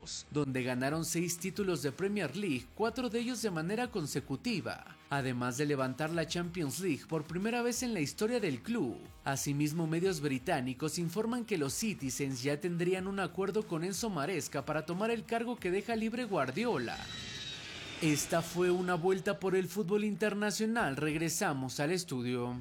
años, donde ganaron 6 títulos de Premier League, 4 de ellos de manera consecutiva, además de levantar la Champions League por primera vez en la historia del club. Asimismo, medios británicos informan que los Citizens ya tendrían un acuerdo con Enzo Maresca para tomar el cargo que deja libre Guardiola. Esta fue una vuelta por el fútbol internacional. Regresamos al estudio.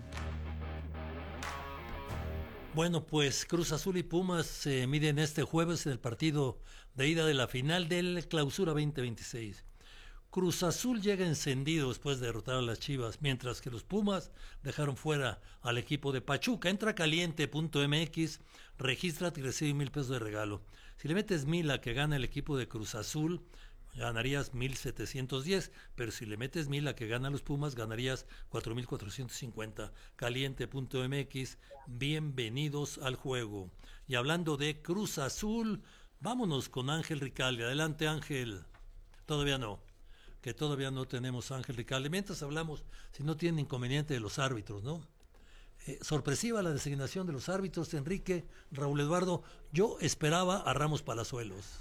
Bueno, pues Cruz Azul y Pumas se miden este jueves en el partido de ida de la final del Clausura 2026. Cruz Azul llega encendido después de derrotar a las Chivas, mientras que los Pumas dejaron fuera al equipo de Pachuca. Entra a caliente.mx, regístrate y recibe $1,000 de regalo. Si le metes 1,000 a que gana el equipo de Cruz Azul, ganarías 1,710, pero si le metes 1,000 a que gana los Pumas, ganarías 4,450. Caliente.mx, bienvenidos al juego. Y hablando de Cruz Azul, vámonos con Ángel Ricalde. Adelante, Ángel. Todavía no tenemos a Ángel Ricalde. Mientras hablamos, si no tienen inconveniente de los árbitros, ¿no? Sorpresiva la designación de los árbitros, Enrique, Raúl Eduardo. Yo esperaba a Ramos Palazuelos.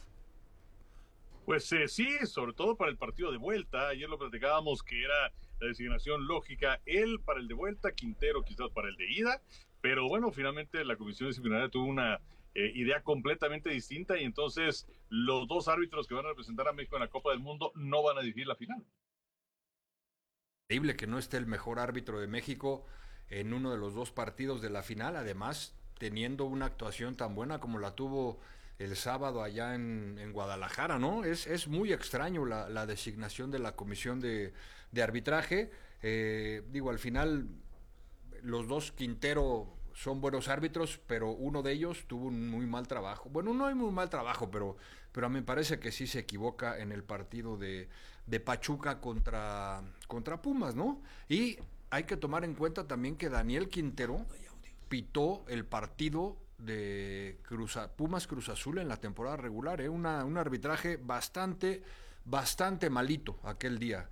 Pues sí, sobre todo para el partido de vuelta. Ayer lo platicábamos que era la designación lógica. Él para el de vuelta, Quintero quizás para el de ida. Pero bueno, finalmente la comisión disciplinaria tuvo una idea completamente distinta y entonces los dos árbitros que van a representar a México en la Copa del Mundo no van a dirigir la final. Increíble que no esté el mejor árbitro de México en uno de los dos partidos de la final, además teniendo una actuación tan buena como la tuvo el sábado allá en Guadalajara, ¿no? Es muy extraño la designación de la comisión de arbitraje. Al final los dos, Quintero, son buenos árbitros, pero uno de ellos tuvo un muy mal trabajo. Bueno, no hay muy mal trabajo, pero a mí me parece que sí se equivoca en el partido de Pachuca contra Pumas, ¿no? Y hay que tomar en cuenta también que Daniel Quintero pitó el partido de Pumas Cruz Azul en la temporada regular, un arbitraje bastante malito aquel día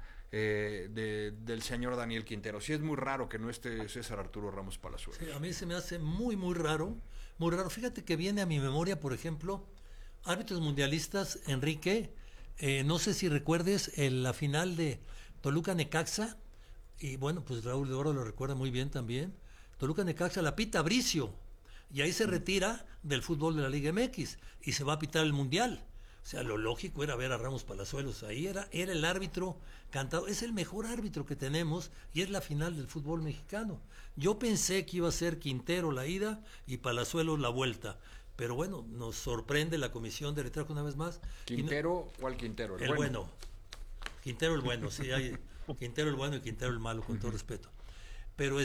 del señor Daniel Quintero. Sí, es muy raro que no esté César Arturo Ramos Palazuelos. Sí, a mí se me hace muy raro. Fíjate que viene a mi memoria, por ejemplo, árbitros mundialistas, Enrique, no sé si recuerdes la final de Toluca-Necaxa, y bueno, pues Raúl de Oro lo recuerda muy bien también. Toluca-Necaxa la pita Bricio, y ahí se retira del fútbol de la Liga MX y se va a pitar el Mundial. O sea, lo lógico era ver a Ramos Palazuelos. Ahí era el árbitro cantado. Es el mejor árbitro que tenemos y es la final del fútbol mexicano. Yo pensé que iba a ser Quintero la ida y Palazuelos la vuelta. Pero bueno, nos sorprende la comisión de arbitraje una vez más. ¿Quintero? ¿Cuál Quintero? El bueno. Quintero el bueno, sí, hay Quintero el bueno y Quintero el malo, con todo respeto. Pero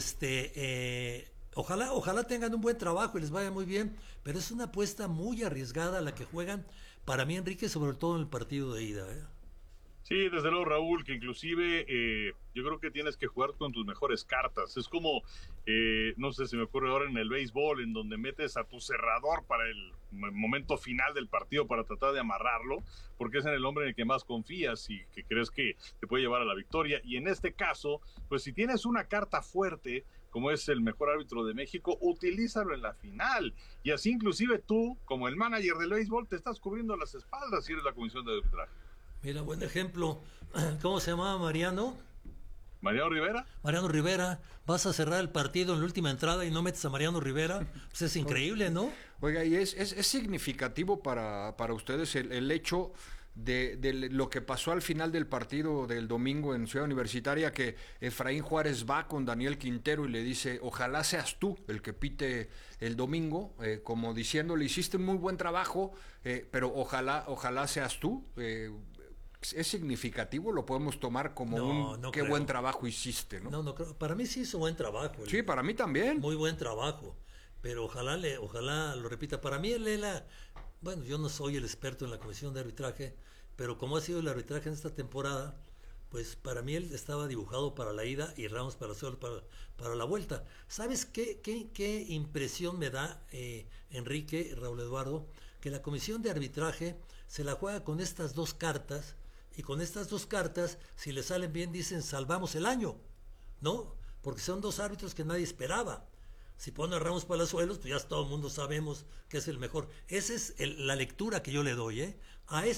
ojalá tengan un buen trabajo y les vaya muy bien, pero es una apuesta muy arriesgada la que juegan, para mí, Enrique, sobre todo en el partido de ida, ¿eh? Sí, desde luego, Raúl, que inclusive yo creo que tienes que jugar con tus mejores cartas. Es como, no sé, se me ocurre ahora en el béisbol, en donde metes a tu cerrador para el momento final del partido para tratar de amarrarlo, porque es en el hombre en el que más confías y que crees que te puede llevar a la victoria. Y en este caso, pues si tienes una carta fuerte, como es el mejor árbitro de México, utilízalo en la final. Y así inclusive tú, como el manager del béisbol, te estás cubriendo las espaldas si eres la comisión de arbitraje. Mira, buen ejemplo. ¿Cómo se llamaba Mariano? ¿Mariano Rivera? Mariano Rivera. Vas a cerrar el partido en la última entrada y no metes a Mariano Rivera. Pues es increíble, ¿no? Oiga, y es significativo para ustedes el hecho de lo que pasó al final del partido del domingo en Ciudad Universitaria, que Efraín Juárez va con Daniel Quintero y le dice: ojalá seas tú el que pite el domingo, como diciéndole: hiciste un muy buen trabajo, pero ojalá seas tú. ¿Es significativo? ¿Lo podemos tomar como qué buen trabajo hiciste? No creo. Para mí sí hizo buen trabajo. Sí, para mí también. Muy buen trabajo. Pero ojalá lo repita. Para mí bueno, yo no soy el experto en la comisión de arbitraje, pero como ha sido el arbitraje en esta temporada, pues para mí él estaba dibujado para la ida y Ramos para la vuelta. ¿Sabes qué impresión me da, Enrique, Raúl Eduardo? Que la comisión de arbitraje se la juega con estas dos cartas, y con estas dos cartas, si le salen bien, dicen: salvamos el año, ¿no? Porque son dos árbitros que nadie esperaba. Si pone a Ramos Palazuelos, pues ya todo el mundo sabemos que es el mejor. Esa es la lectura que yo le doy, ¿eh?